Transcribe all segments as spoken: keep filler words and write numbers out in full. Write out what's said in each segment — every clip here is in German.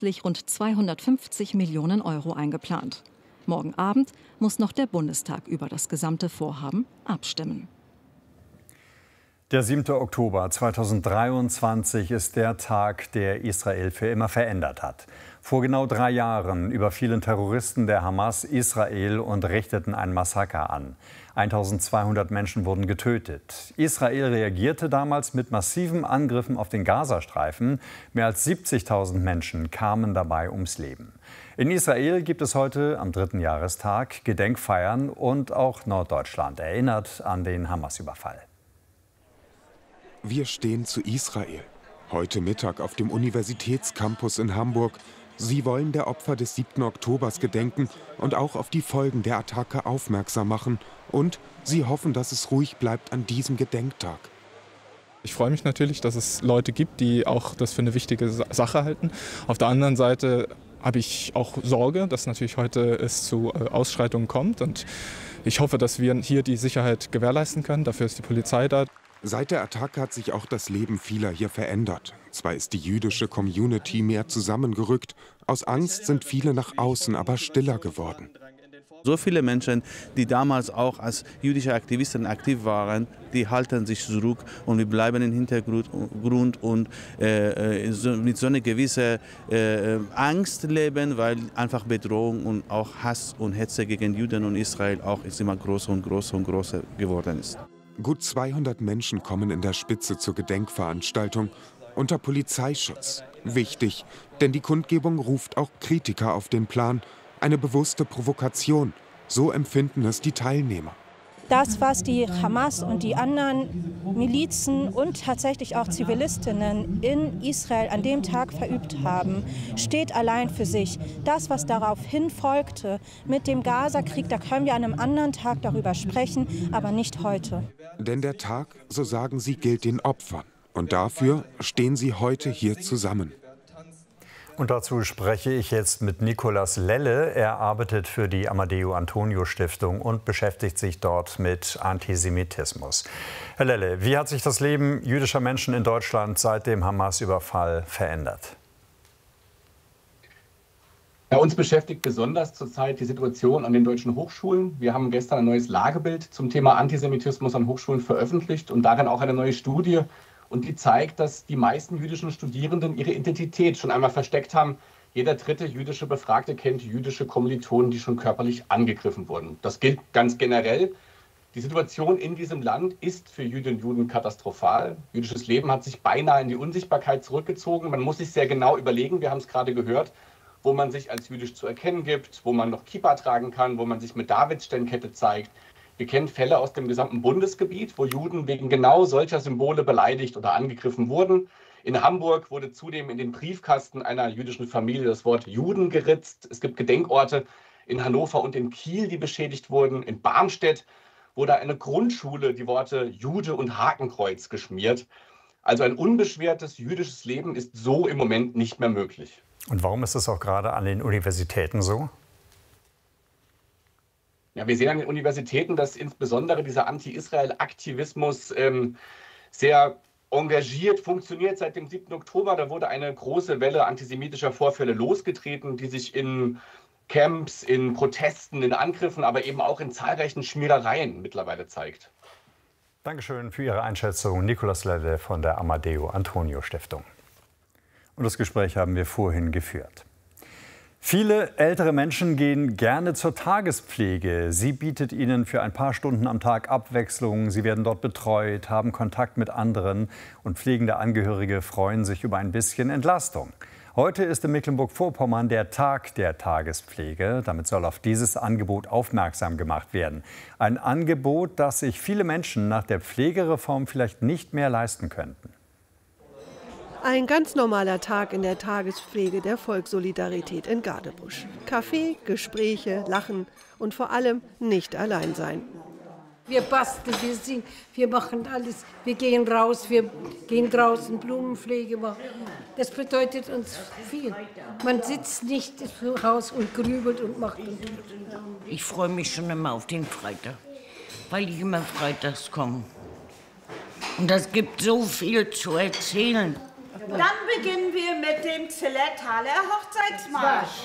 rund zweihundertfünfzig Millionen Euro eingeplant. Morgen Abend muss noch der Bundestag über das gesamte Vorhaben abstimmen. Der siebte Oktober zweitausenddreiundzwanzig ist der Tag, der Israel für immer verändert hat. Vor genau drei Jahren überfielen Terroristen der Hamas Israel und richteten ein Massaker an. eintausendzweihundert Menschen wurden getötet. Israel reagierte damals mit massiven Angriffen auf den Gazastreifen. Mehr als siebzigtausend Menschen kamen dabei ums Leben. In Israel gibt es heute am dritten Jahrestag Gedenkfeiern und auch Norddeutschland erinnert an den Hamas-Überfall. Wir stehen zu Israel. Heute Mittag auf dem Universitätscampus in Hamburg. Sie wollen der Opfer des siebten Oktobers gedenken und auch auf die Folgen der Attacke aufmerksam machen. Und sie hoffen, dass es ruhig bleibt an diesem Gedenktag. Ich freue mich natürlich, dass es Leute gibt, die auch das für eine wichtige Sache halten. Auf der anderen Seite habe ich auch Sorge, dass natürlich heute es zu Ausschreitungen kommt. Und ich hoffe, dass wir hier die Sicherheit gewährleisten können. Dafür ist die Polizei da. Seit der Attacke hat sich auch das Leben vieler hier verändert. Zwar ist die jüdische Community mehr zusammengerückt, aus Angst sind viele nach außen aber stiller geworden. So viele Menschen, die damals auch als jüdische Aktivisten aktiv waren, die halten sich zurück und wir bleiben im Hintergrund und äh, so, mit so einer gewissen äh, Angst leben, weil einfach Bedrohung und auch Hass und Hetze gegen Juden und Israel auch ist immer größer und größer und größer geworden ist. Gut zweihundert Menschen kommen in der Spitze zur Gedenkveranstaltung unter Polizeischutz. Wichtig, denn die Kundgebung ruft auch Kritiker auf den Plan. Eine bewusste Provokation, so empfinden es die Teilnehmer. Das, was die Hamas und die anderen Milizen und tatsächlich auch Zivilistinnen in Israel an dem Tag verübt haben, steht allein für sich. Das, was daraufhin folgte mit dem Gaza-Krieg, da können wir an einem anderen Tag darüber sprechen, aber nicht heute. Denn der Tag, so sagen sie, gilt den Opfern. Und dafür stehen sie heute hier zusammen. Und dazu spreche ich jetzt mit Nicolas Lelle. Er arbeitet für die Amadeo-Antonio-Stiftung und beschäftigt sich dort mit Antisemitismus. Herr Lelle, wie hat sich das Leben jüdischer Menschen in Deutschland seit dem Hamas-Überfall verändert? Ja, uns beschäftigt besonders zurzeit die Situation an den deutschen Hochschulen. Wir haben gestern ein neues Lagebild zum Thema Antisemitismus an Hochschulen veröffentlicht und darin auch eine neue Studie. Und die zeigt, dass die meisten jüdischen Studierenden ihre Identität schon einmal versteckt haben. Jeder dritte jüdische Befragte kennt jüdische Kommilitonen, die schon körperlich angegriffen wurden. Das gilt ganz generell. Die Situation in diesem Land ist für Jüdinnen und Juden katastrophal. Jüdisches Leben hat sich beinahe in die Unsichtbarkeit zurückgezogen. Man muss sich sehr genau überlegen, wir haben es gerade gehört, wo man sich als jüdisch zu erkennen gibt, wo man noch Kippa tragen kann, wo man sich mit Davidsternkette zeigt. Wir kennen Fälle aus dem gesamten Bundesgebiet, wo Juden wegen genau solcher Symbole beleidigt oder angegriffen wurden. In Hamburg wurde zudem in den Briefkasten einer jüdischen Familie das Wort Juden geritzt. Es gibt Gedenkorte in Hannover und in Kiel, die beschädigt wurden. In Barmstedt wurde eine Grundschule die Worte Jude und Hakenkreuz geschmiert. Also ein unbeschwertes jüdisches Leben ist so im Moment nicht mehr möglich. Und warum ist das auch gerade an den Universitäten so? Ja, wir sehen an den Universitäten, dass insbesondere dieser Anti-Israel-Aktivismus ähm, sehr engagiert funktioniert seit dem siebten Oktober. Da wurde eine große Welle antisemitischer Vorfälle losgetreten, die sich in Camps, in Protesten, in Angriffen, aber eben auch in zahlreichen Schmierereien mittlerweile zeigt. Dankeschön für Ihre Einschätzung, Nicolas Lelle von der Amadeo-Antonio-Stiftung. Und das Gespräch haben wir vorhin geführt. Viele ältere Menschen gehen gerne zur Tagespflege. Sie bietet ihnen für ein paar Stunden am Tag Abwechslung. Sie werden dort betreut, haben Kontakt mit anderen und pflegende Angehörige freuen sich über ein bisschen Entlastung. Heute ist in Mecklenburg-Vorpommern der Tag der Tagespflege. Damit soll auf dieses Angebot aufmerksam gemacht werden. Ein Angebot, das sich viele Menschen nach der Pflegereform vielleicht nicht mehr leisten könnten. Ein ganz normaler Tag in der Tagespflege der Volkssolidarität in Gadebusch. Kaffee, Gespräche, Lachen und vor allem nicht allein sein. Wir basteln, wir singen, wir machen alles. Wir gehen raus, wir gehen draußen Blumenpflege machen. Das bedeutet uns viel. Man sitzt nicht zu Hause und grübelt und macht und tut. Ich freue mich schon immer auf den Freitag, weil ich immer freitags komme. Und das gibt so viel zu erzählen. Dann beginnen wir mit dem Zillertaler Hochzeitsmarsch.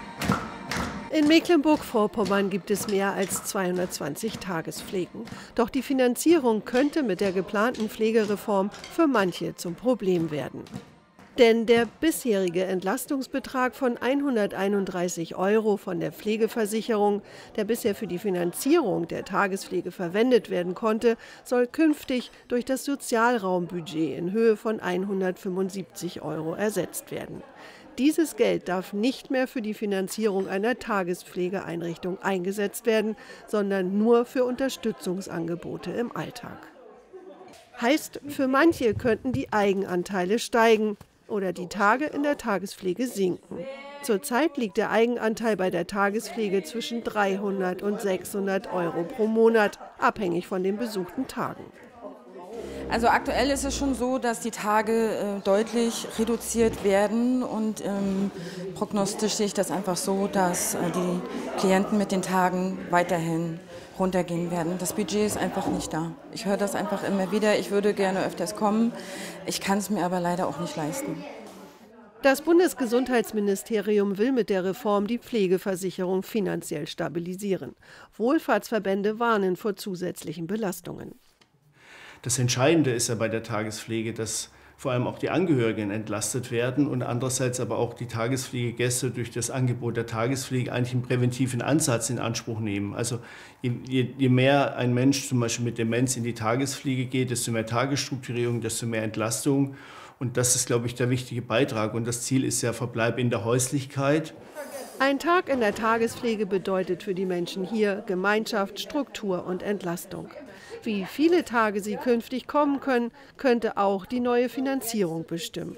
In Mecklenburg-Vorpommern gibt es mehr als zweihundertzwanzig Tagespflegen. Doch die Finanzierung könnte mit der geplanten Pflegereform für manche zum Problem werden. Denn der bisherige Entlastungsbetrag von hunderteinunddreißig Euro von der Pflegeversicherung, der bisher für die Finanzierung der Tagespflege verwendet werden konnte, soll künftig durch das Sozialraumbudget in Höhe von hundertfünfundsiebzig Euro ersetzt werden. Dieses Geld darf nicht mehr für die Finanzierung einer Tagespflegeeinrichtung eingesetzt werden, sondern nur für Unterstützungsangebote im Alltag. Heißt, für manche könnten die Eigenanteile steigen oder die Tage in der Tagespflege sinken. Zurzeit liegt der Eigenanteil bei der Tagespflege zwischen dreihundert und sechshundert Euro pro Monat, abhängig von den besuchten Tagen. Also aktuell ist es schon so, dass die Tage äh, deutlich reduziert werden und ähm, prognostisch sehe ich das einfach so, dass äh, die Klienten mit den Tagen weiterhin runtergehen werden. Das Budget ist einfach nicht da. Ich höre das einfach immer wieder. Ich würde gerne öfters kommen. Ich kann es mir aber leider auch nicht leisten. Das Bundesgesundheitsministerium will mit der Reform die Pflegeversicherung finanziell stabilisieren. Wohlfahrtsverbände warnen vor zusätzlichen Belastungen. Das Entscheidende ist ja bei der Tagespflege, dass vor allem auch die Angehörigen entlastet werden und andererseits aber auch die Tagespflegegäste durch das Angebot der Tagespflege eigentlich einen präventiven Ansatz in Anspruch nehmen. Also je, je, je mehr ein Mensch zum Beispiel mit Demenz in die Tagespflege geht, desto mehr Tagesstrukturierung, desto mehr Entlastung. Und das ist, glaube ich, der wichtige Beitrag. Und das Ziel ist ja Verbleib in der Häuslichkeit. Ein Tag in der Tagespflege bedeutet für die Menschen hier Gemeinschaft, Struktur und Entlastung. Wie viele Tage sie künftig kommen können, könnte auch die neue Finanzierung bestimmen.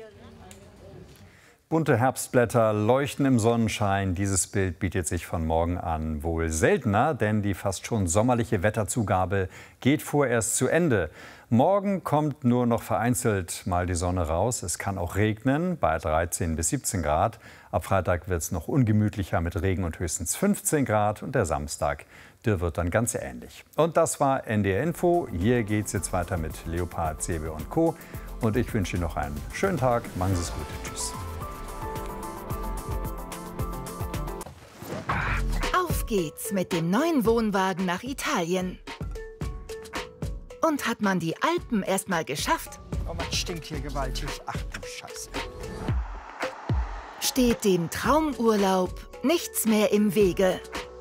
Bunte Herbstblätter leuchten im Sonnenschein. Dieses Bild bietet sich von morgen an wohl seltener, denn die fast schon sommerliche Wetterzugabe geht vorerst zu Ende. Morgen kommt nur noch vereinzelt mal die Sonne raus. Es kann auch regnen bei dreizehn bis siebzehn Grad. Ab Freitag wird es noch ungemütlicher mit Regen und höchstens fünfzehn Grad. Und der Samstag, der wird dann ganz ähnlich. Und das war N D R Info. Hier geht es jetzt weiter mit Leopard, Säbe und Co. Und ich wünsche Ihnen noch einen schönen Tag. Machen Sie es gut. Tschüss. Auf geht's mit dem neuen Wohnwagen nach Italien. Und hat man die Alpen erst mal geschafft? Oh, man stinkt hier gewaltig. Ach du Scheiße. Steht dem Traumurlaub nichts mehr im Wege.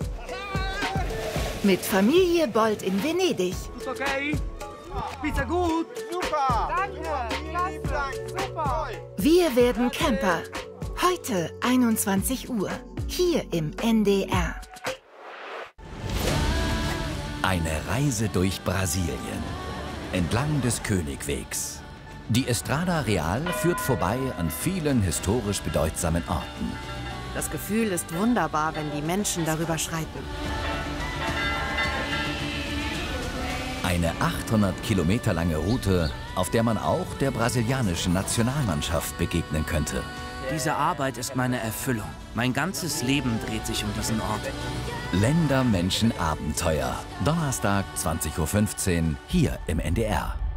Mit Familie Bolt in Venedig. Ist okay? Pizza gut? Super! Danke! Vielen Dank! Super! Wir werden Camper. Heute einundzwanzig Uhr. Hier im N D R. Eine Reise durch Brasilien. Entlang des Königwegs. Die Estrada Real führt vorbei an vielen historisch bedeutsamen Orten. Das Gefühl ist wunderbar, wenn die Menschen darüber schreiten. Eine achthundert Kilometer lange Route, auf der man auch der brasilianischen Nationalmannschaft begegnen könnte. Diese Arbeit ist meine Erfüllung. Mein ganzes Leben dreht sich um diesen Ort. Länder, Menschen, Abenteuer. Donnerstag, zwanzig Uhr fünfzehn, hier im N D R.